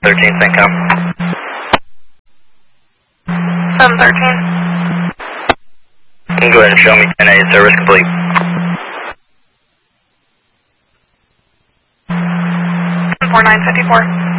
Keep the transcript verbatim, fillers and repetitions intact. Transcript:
thirteen, CENTCOM. seven thirteen. You can go ahead and show me ten eight, service complete. four nine fifty-four.